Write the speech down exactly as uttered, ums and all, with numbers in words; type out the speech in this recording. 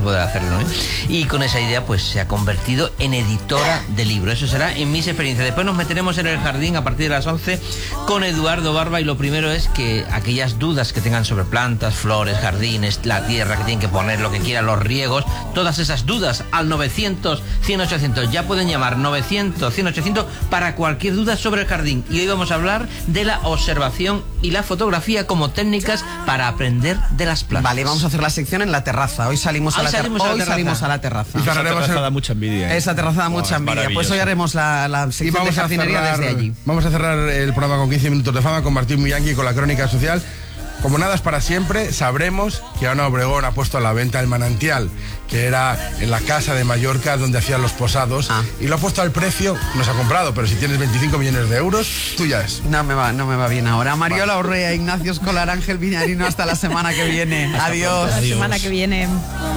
poder hacerlo, ¿eh? Y con esa idea pues se ha convertido en editora de libros. Eso será en mis experiencias. Después nos meteremos en el jardín a partir de las once con Eduardo Barba, y lo primero es que aquellas dudas que tengan sobre plantas, flores, jardines, la tierra que tienen que poner, lo que quieran, los riegos, todas esas dudas al novecientos, cien, ochocientos. Ya pueden llamar novecientos, cien, ochocientos para cualquier duda sobre el jardín. Y hoy vamos a hablar de la observación y la fotografía como técnicas para aprender de las plantas. Vale, vamos a hacer la sección en la terraza. Hoy salimos, hoy a, la salimos ter a la hoy terraza. salimos a la terraza. Y esa terraza el... da mucha envidia, ¿eh? Esa terraza da mucha oh, envidia. Pues hoy haremos la, la sección y vamos de jardinería a cerrar, desde allí. Vamos a cerrar el programa con quince minutos de fama con Martín Muyangui, con la crónica social. Como nada es para siempre, sabremos que Ana Obregón ha puesto a la venta el manantial, que era en la casa de Mallorca donde hacían los posados, ah. y lo ha puesto al precio, no se ha comprado, pero si tienes veinticinco millones de euros, tú ya es. No me va, no me va bien ahora. Mariola Urrea, Ignacio Escolar, Ángel Viñarino, hasta la semana que viene. Adiós. La semana que viene.